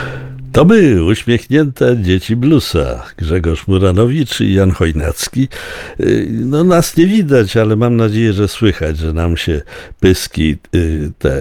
To były uśmiechnięte dzieci bluesa. Grzegorz Muranowicz i Jan Chojnacki. No nas nie widać, ale mam nadzieję, że słychać, że nam się pyski te